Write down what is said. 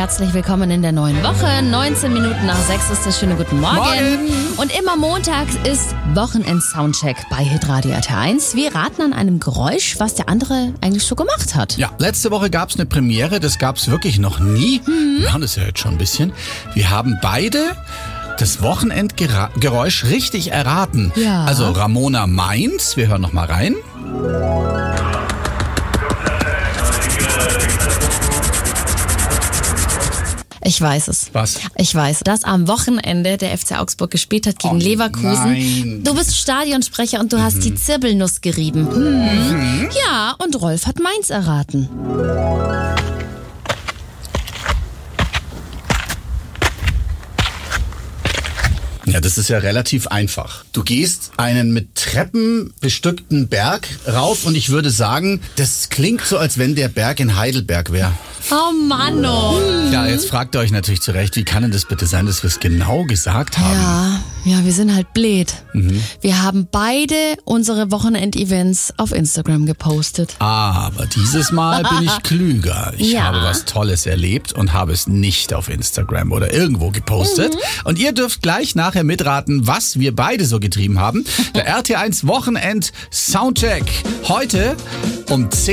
herzlich willkommen in der neuen Woche. 19 Minuten nach 6 ist das schöne Guten Morgen. Und immer montags ist Wochenend-Soundcheck bei Hitradio RT1. Wir raten an einem Geräusch, was der andere eigentlich so gemacht hat. Ja, letzte Woche gab es eine Premiere, das gab es wirklich noch nie. Wir haben das ja jetzt schon ein bisschen. Wir haben beide das Wochenendgeräusch richtig erraten. Ja. Also Ramona meint, wir hören noch mal rein. Ich weiß es. Was? Ich weiß, dass am Wochenende der FC Augsburg gespielt hat gegen Leverkusen. Nein. Du bist Stadionsprecher und du hast die Zirbelnuss gerieben. Ja, und Rolf hat Mainz erraten. Ja, das ist ja relativ einfach. Du gehst einen mit Treppen bestückten Berg rauf und ich würde sagen, das klingt so, als wenn der Berg in Heidelberg wäre. Oh Mann, oh. Ja, jetzt fragt ihr euch natürlich zurecht, wie kann denn das bitte sein, dass wir es genau gesagt haben? Ja, wir sind halt blöd. Wir haben beide unsere Wochenend-Events auf Instagram gepostet. Aber dieses Mal bin ich klüger. Ich Ja. habe was Tolles erlebt und habe es nicht auf Instagram oder irgendwo gepostet. Und ihr dürft gleich nachher mitraten, was wir beide so getrieben haben. Der RT1 Wochenend Soundcheck. Heute um 10.